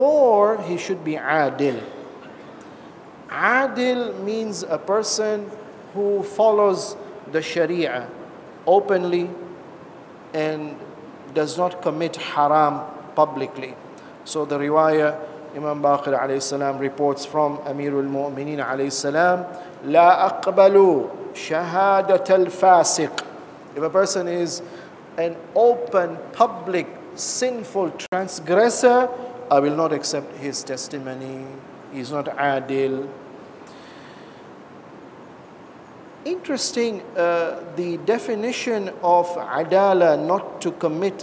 or he should be adil. Adil means a person who follows the Sharia openly and does not commit haram publicly. So the riwayah, Imam Baqir alayhi salam reports from Amirul Mu'mineen alayhi salam, La aqbalu shahadat al-fasiq. If a person is an open, public, sinful transgressor, I will not accept his testimony. He is not adil. Interesting, the definition of adala, not to commit